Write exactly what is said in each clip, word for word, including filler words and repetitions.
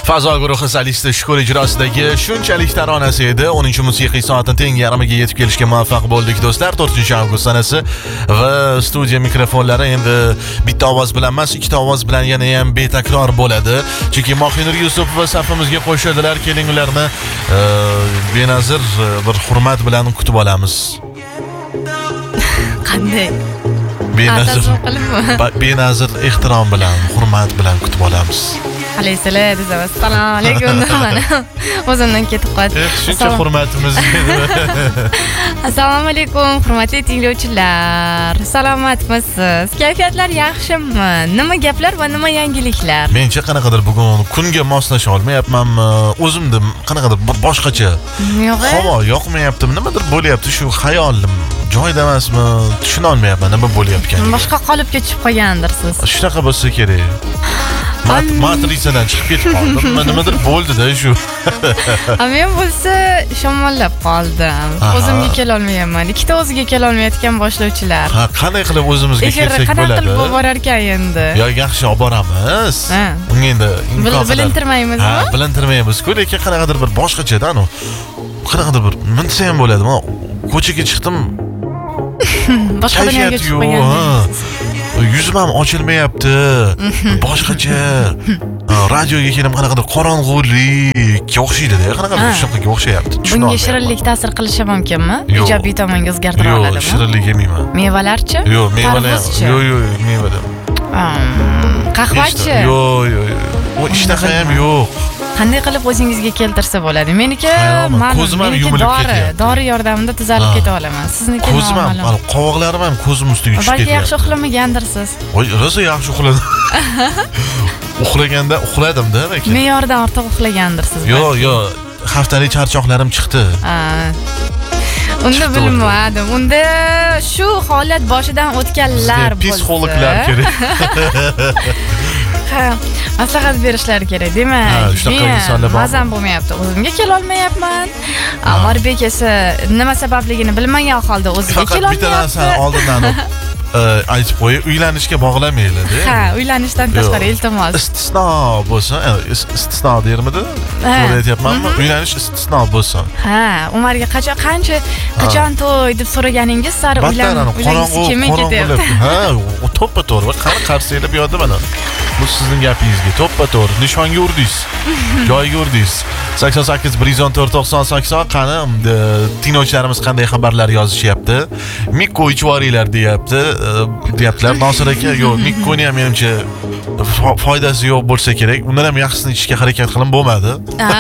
Fazo guruhi solisti Shukur ijrosidagi shunchalik taronasi edi. o'ninchi musiqiy soatning teng yarmiga yetib kelishga muvaffaq bo'ldik do'stlar. to'rtinchi avgust sanasi va studiya mikrofonlari endi bitta ovoz bilan emas, ikkita ovoz bilan yana ham betakror bo'ladi. Chunki Mohinur Yusupova safimizga qo'shadilar. Keling ularni e, benazir e, bir hurmat bilan kutib olamiz. Qanday? Benazir, benazir ehtirom bilan, hurmat bilan kutib olamiz. Alayhissalom desa, assalomu alaykum mana. O'zimdan ketib qoldi. Shuncha hurmatimiz. Assalomu alaykum, hurmatli tinglovchilar. Salomatmisiz? Kayfiyatlar yaxshimi? Nima gaplar va nima yangiliklar? Mencha qanaqadir bugun kunga moslasha olmayapmanmi? O'zimda qanaqadir bir boshqacha. Yo'q. Havo yoqmayaptimi? Nimadir bo'lyapti, shu xayolim joyida emasmi? Tushuna olmayapman nima bo'layotgan. Boshqa qolipga tushib qolgandirsiz. Shunaqa bo'lsa kerak. Matrisadan chiqib ketib qoldim. Nimadir bo'ldi-da shu. Men bo'lsa shamollab qoldim. O'zimga kela olmayapman. Ikkita o'ziga kela olmayotgan boshlovchilar. Ha, qanday qilib o'zimizga kelsak bo'ladi? Qanday qilib olib borar ekan endi? Yo, yaxshi olib boramiz. Unga endi imkon bilintirmaymizmi? Ha, bilintirmaymiz-ku, lekin qanaqadir bir boshqacha-da, anu. Qanaqadir bir minsa ham bo'ladi. Men ko'chaga chiqdim. Boshqa dunyoga chiqib qolgan. Yuzim ham ochilmayapti. Boshqacha. Radioga kelib qanaqadir qorong'ulik o'xshaydi-da, qanaqadir shunaqa o'xshayapti. Bunga shirinlik ta'sir qilishi mumkinmi? Ijobiy tomonga o'zgartira oladimi? Yo'q, shirinlik yemayman. Mevalarchi? Yo'q, mevalar. Yo'q, yo'q, mevalar. Qahvachi? Yo'q, yo'q. O ishtaha ham yo'q. Qanday qilib o'zingizga keltirsa bo'ladi? Meniki ma'lum, ko'zim ham yumilib ketyapti. Dori yordamida tuzalib keta olaman. Sizniki ko'zim ham, qovoqlarim ham ko'zim ustiga tushib ketyapti. Balki yaxshi uxlamagandirsiz. Voy, rosa yaxshi uxladim. Uxlaganda uxladim-da, lekin. Me'yordan ortiq uxlagandirsiz. Yo'q, yo'q, haftalik charchoqlarim chiqdi. Unda bilmadim. Unda shu holat boshidan o'tganlar bo'lsa, psixologlar kerak. Ha, maslahat berishlari kerak. Demak, men mazam bo'lmayapti. O'zimga kela olmayapman. Orbek esa nima sababligini bilmagan holda o'ziga kela olmayapti. Faqat bitta narsani oldindan aytib qo'yib, uylanishga bog'lamaydi. Ha, uylanishdan tashqari iltimos. Istisno bo'lsin, istisno dermidi? To'g'ri aytyapmanmi? Uylanish istisno bo'lsin. Ha, Umarga qachon qancha qachon to'y deb so'raganingiz sari uylanishga kelmay ketyapti. Ha, to'ppa to'g'ri. Qani qarsaylar bu yoqda mana. Bu sizning gapingizga to'ppa to'g'ri. Nishonga urdingiz. Joyiga urdingiz. sakson sakkiz bir yuz o'n to'rt to'qson sakson qani tinglovchilarimiz qanday xabarlar yozishyapti? Mikko ichvoringlar deyapti. deyaptilar. Nosir aka, yo'q, Mikkoni ham menimcha foydasi yo'q bo'lsa kerak. Undan ham yaxshisini ichishga harakat qilib bo'lmadi.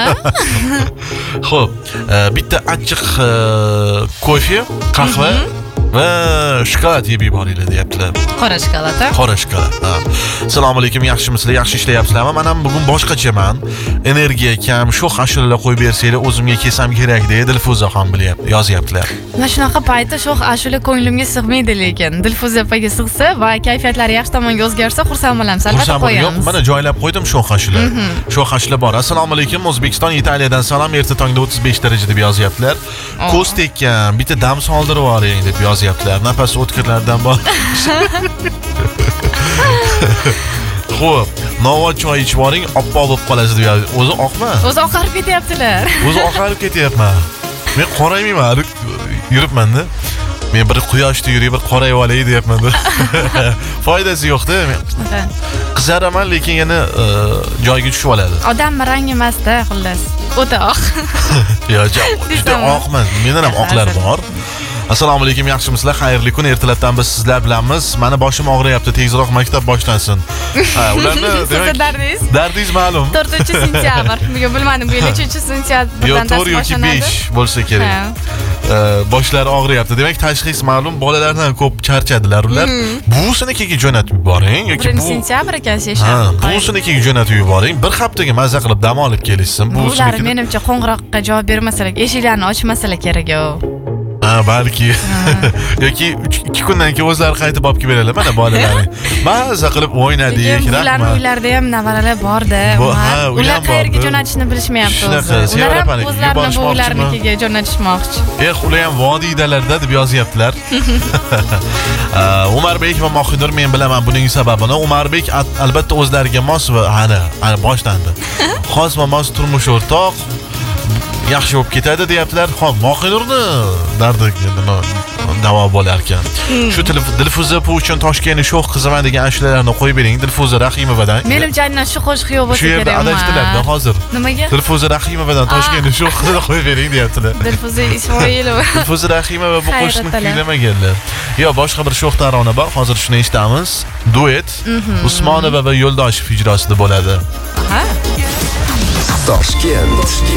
Xo'p, bitta achchiq kofe, qahva va shokolad yeb yuboringlar deyaptilar. Qora shokolad. Qora shokolad. Assalomu alaykum, yaxshimisizlar? Yaxshi ishlayapsizlarmi? Men ham bugun boshqachaman. Energiya kam, sho'x ashulalar qo'yib bersanglar, o'zimga kelsam kerak deydi Dilfuzaxon bilyapti, yozyaptilar. Mana shunaqa paytda sho'x ashula ko'nglimga sig'maydi, lekin Dilfuza opaga sig'sa va kayfiyatlari yaxshi tomonga o'zgarsa, xursand bo'lamiz. Albatta qo'yamiz. Yo'q, mana joylab qo'ydim sho'x ashula. Sho'x ashula bor. Assalomu alaykum, O'zbekiston, Italiyadan salom. Erta tongda o'ttiz besh darajada deb yozyaptilar. Ko'z tekkan, bitta dam soldirib yuboring deb yozyaptilar. Nafas o'tkirlardan bor. Xo'p, nova choy ichib oling, oppoq bo'lib qolasiz deyapti. O'zi oqma? O'zi oqarib ketyaptilar. O'zi oqarib ketyapman. Men qoraymayman, yuribman-da. Men bir quyoshda yurib, bir qorayib olay deyapman-da. Foydasi yo'q-da. Qizaraman, lekin yana joyiga tushib oladi. Odam rangi emas-da, xullas. O'ta oq. Yo'q, juda oqman. Mendan ham oqlar bor. Assalomu alaykum, yaxshimisizlar? Xayrli kun. Ertalabdan biz sizlar bilanmiz. Meni boshim og'riyapti, tezroq maktab boshlansin. Ha, ularni demak dardingiz? Dardingiz ma'lum. to'rtinchi sentyabr. Bugun bilmadim, bu yil uchinchi sentyabrdan to'rt yoki besh bo'lsa kerak. Boshlari og'riyapti. Demak, tashxis ma'lum. Bolalardan ko'p charchadilar ular. Buvsinikiga jo'natib yuboring yoki bu sentyabr ekan seshan. Ha, buvsinikiga jo'natib yuboring. Bir haftaga mazza qilib dam olib kelishsin. Bular menimcha qo'ng'iroqqa javob bermasalar, eshiklarni ochmasalar kerak-ku. Ha, balki. Yoki ikki kundan keyin o'zlari qaytib olib kelib beradilar. Mana bolalaring. Maza qilib o'ynadik, rahmat. Ularning uylarida ham nevaralar borda. Ular qayerga jo'natishni bilishmayapti o'zi. Ular ham o'zlarini buvlarnikiga jo'natishmoqchi. Eh, ular ham vodiydalarda deb yozyaptilar. Umarbek va Mohidur men bilaman buning sababini. Umarbek albatta o'zlariga mos va ana, ana boshlandi. Xos va mos turmush o'rtoq yaxshi bo'lib ketadi deyaptilar. Xo'p, Mohidurni dardi davo bo'lar ekan. Shu Dilfuza bu uchun Toshkentni sho'x qizaman degan ashulalarni qo'yib bering. Dilfuza Rahimovadan. Menimcha aynan shu qo'shiq yo'q bo'lsa kerak. Shu yerda adashdilar-da hozir. Nimaga? Dilfuza Rahimovadan Toshkentni sho'x qizini qo'yib bering deyaptilar. Dilfuza Ismoilova. Dilfuza Rahimova bu qo'shiqni kuylamaganlar. Yo, boshqa bir sho'x tarona bor. Hozir shuni eshitamiz. Duet Usmonova va Yo'ldoshev ijrosida bo'ladi. Toshkent